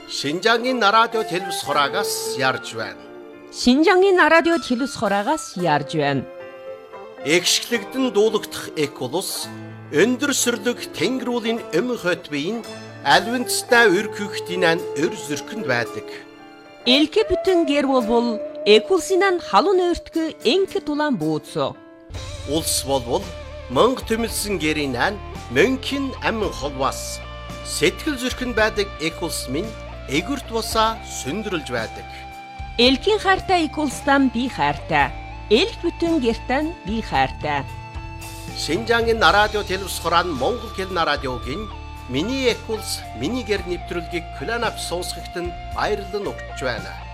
Шинжангийн радио телевиз хураагаас ярьж байна. Шинжангийн радио телевиз хураагаас ярьж байна. Экшглэгдэн дуулагдах Эколус өндөр сүрлэг тэнгэрүүлийн хот биеийн альвинцтай өргөхтийн өр зөркөнд байдаг. Элке бүтэн гэр бол Экулсинан халуун өртгө энке тулаан бууцо. Улс болвол Монг төмөлсөн гэрийн мөнхийн амин холваас сэтгэл зүрхэнд байдаг Экулс минь эгүрт бусаа сүндрэлж байдаг. Элкийн хайртай Экулстан би хайртай. Элк бүтэн гертан би хайртай. Шинжангийн радио телевиз хураан Монгол хэлний радиогийн миний Экулс миний гэр нэвтрүүлгийг Кланап сонсогт нь баярлан өгч байна.